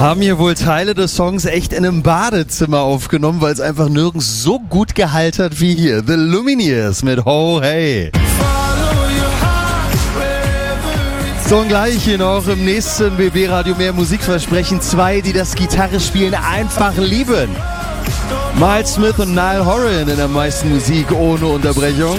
Haben hier wohl Teile des Songs echt in einem Badezimmer aufgenommen, weil es einfach nirgends so gut gehalten hat wie hier. The Lumineers mit Ho Hey. So, und gleich hier noch im nächsten BB-Radio mehr Musikversprechen. 2, die das Gitarrespielen einfach lieben. Miles Smith und Niall Horan in der meisten Musik ohne Unterbrechung.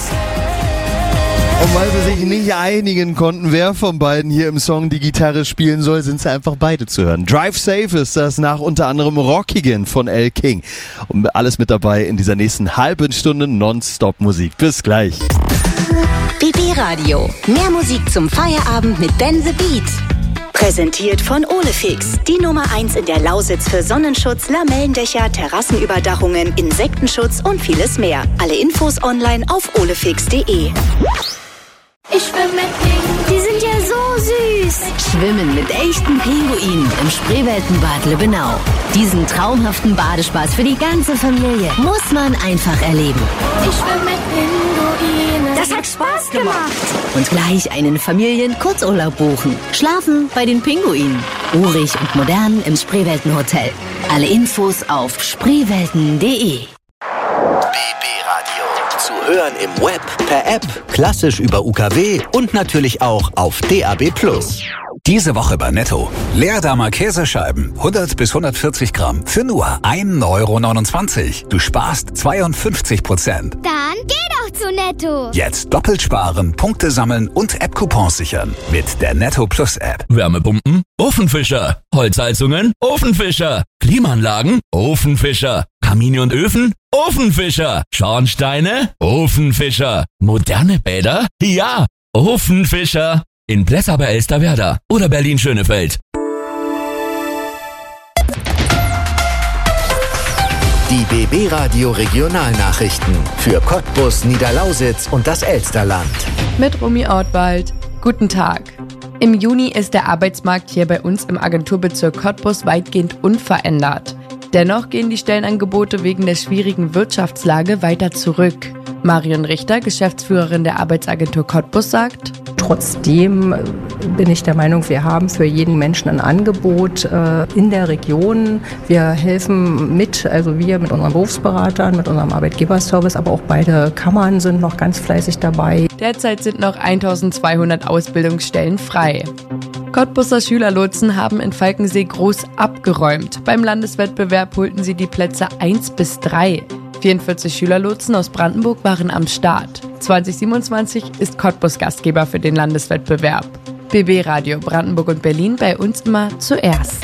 Und weil sie sich nicht einigen konnten, wer von beiden hier im Song die Gitarre spielen soll, sind sie einfach beide zu hören. Drive Safe ist das nach unter anderem Rockigan von Elle King. Und alles mit dabei in dieser nächsten halben Stunde Nonstop-Musik. Bis gleich. BB Radio. Mehr Musik zum Feierabend mit Ben the Beat. Präsentiert von Olefix, die Nummer 1 in der Lausitz für Sonnenschutz, Lamellendächer, Terrassenüberdachungen, Insektenschutz und vieles mehr. Alle Infos online auf olefix.de. Ich schwimme mit Pinguinen. Die sind ja so süß. Schwimmen mit echten Pinguinen im Spreeweltenbad Lübbenau. Diesen traumhaften Badespaß für die ganze Familie muss man einfach erleben. Ich schwimme mit Pinguinen. Das hat Spaß gemacht. Und gleich einen Familien-Kurzurlaub buchen. Schlafen bei den Pinguinen. Urig und modern im Spreeweltenhotel. Alle Infos auf spreewelten.de. Zu hören im Web, per App, klassisch über UKW und natürlich auch auf DAB+. Diese Woche bei Netto. Leerdammer Käsescheiben, 100 bis 140 Gramm, für nur 1,29 €. Du sparst 52%. Dann geh doch zu Netto. Jetzt doppelt sparen, Punkte sammeln und App-Coupons sichern. Mit der Netto Plus App. Wärmepumpen? Ofenfischer. Holzheizungen? Ofenfischer. Klimaanlagen? Ofenfischer. Kamine und Öfen? Ofenfischer. Schornsteine? Ofenfischer. Moderne Bäder? Ja, Ofenfischer. In Plessa bei Elsterwerda oder Berlin-Schönefeld. Die BB Radio Regionalnachrichten für Cottbus, Niederlausitz und das Elsterland. Mit Romy Ortwald. Guten Tag. Im Juni ist der Arbeitsmarkt hier bei uns im Agenturbezirk Cottbus weitgehend unverändert. Dennoch gehen die Stellenangebote wegen der schwierigen Wirtschaftslage weiter zurück. Marion Richter, Geschäftsführerin der Arbeitsagentur Cottbus, sagt: Trotzdem bin ich der Meinung, wir haben für jeden Menschen ein Angebot in der Region. Wir helfen mit, also wir mit unseren Berufsberatern, mit unserem Arbeitgeberservice, aber auch beide Kammern sind noch ganz fleißig dabei. Derzeit sind noch 1200 Ausbildungsstellen frei. Cottbuser Schülerlotsen haben in Falkensee groß abgeräumt. Beim Landeswettbewerb holten sie die Plätze 1 bis 3. 44 Schülerlotsen aus Brandenburg waren am Start. 2027 ist Cottbus Gastgeber für den Landeswettbewerb. BB Radio Brandenburg und Berlin, bei uns immer zuerst.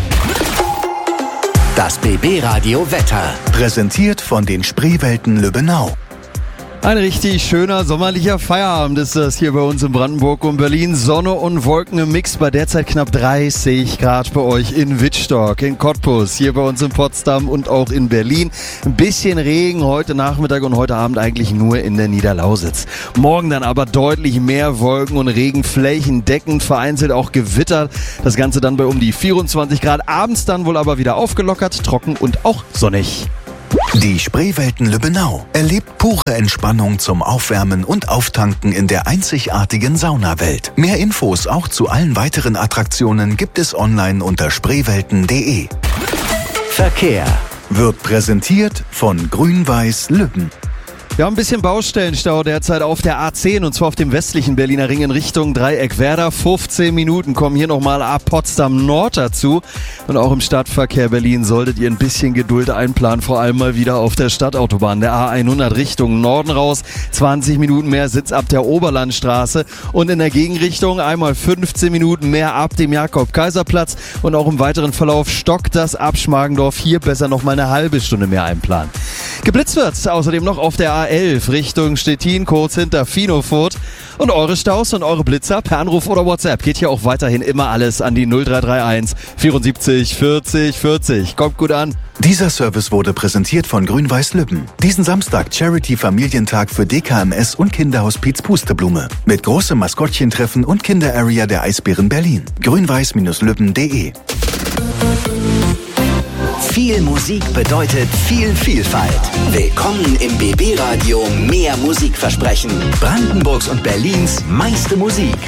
Das BB Radio Wetter, präsentiert von den Spreewelten Lübbenau. Ein richtig schöner sommerlicher Feierabend ist das hier bei uns in Brandenburg und Berlin. Sonne und Wolken im Mix bei derzeit knapp 30 Grad bei euch in Wittstock, in Cottbus, hier bei uns in Potsdam und auch in Berlin. Ein bisschen Regen heute Nachmittag und heute Abend eigentlich nur in der Niederlausitz. Morgen dann aber deutlich mehr Wolken und Regenflächen deckend, vereinzelt auch Gewitter. Das Ganze dann bei um die 24 Grad. Abends dann wohl aber wieder aufgelockert, trocken und auch sonnig. Die Spreewelten Lübbenau erlebt pure Entspannung zum Aufwärmen und Auftanken in der einzigartigen Saunawelt. Mehr Infos auch zu allen weiteren Attraktionen gibt es online unter spreewelten.de. Verkehr wird präsentiert von Grün-Weiß Lübben. Ja, ein bisschen Baustellenstau derzeit auf der A10 und zwar auf dem westlichen Berliner Ring in Richtung Dreieckwerder. 15 Minuten kommen hier nochmal ab Potsdam Nord dazu. Und auch im Stadtverkehr Berlin solltet ihr ein bisschen Geduld einplanen, vor allem mal wieder auf der Stadtautobahn. Der A100 Richtung Norden raus, 20 Minuten mehr Sitz ab der Oberlandstraße. Und in der Gegenrichtung einmal 15 Minuten mehr ab dem Jakob-Kaiser-Platz. Und auch im weiteren Verlauf stockt das ab Schmargendorf. Hier besser noch mal eine halbe Stunde mehr einplanen. Geblitzt wird außerdem noch auf der A11 Richtung Stettin, kurz hinter Finofurt. Und eure Staus und eure Blitzer per Anruf oder WhatsApp geht hier auch weiterhin immer alles an die 0331 74 40 40. Kommt gut an. Dieser Service wurde präsentiert von Grün-Weiß Lübben. Diesen Samstag Charity-Familientag für DKMS und Kinderhospiz Pusteblume. Mit großem Maskottchentreffen und Kinderarea der Eisbären Berlin. grünweiß-lübben.de. Viel Musik bedeutet viel Vielfalt. Willkommen im BB Radio mehr Musikversprechen. Brandenburgs und Berlins meiste Musik.